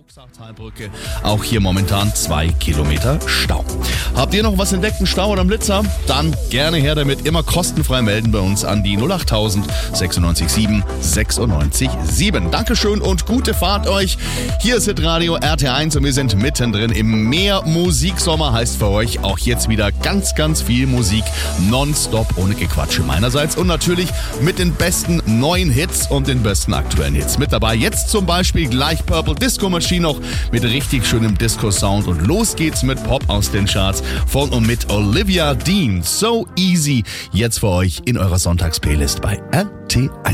Bruchsachtalbrücke. Auch hier momentan 2 Kilometer Stau. Habt ihr noch was entdeckt, einen Stau oder einen Blitzer? Dann gerne her damit. Immer kostenfrei melden bei uns an die 08000 96 7 96 7. Dankeschön und gute Fahrt euch. Hier ist Hitradio RT1 und wir sind mittendrin im Mehr-Musiksommer. Heißt für euch auch jetzt wieder ganz, ganz viel Musik. Nonstop ohne Gequatsche meinerseits. Und natürlich mit den besten neuen Hits und den besten aktuellen Hits. Mit dabei jetzt zum Beispiel gleich Purple Disco Machine noch mit richtig schönem Disco-Sound. Und los geht's mit Pop aus den Charts von und mit Olivia Dean. So Easy jetzt für euch in eurer Sonntagsplaylist bei RT1.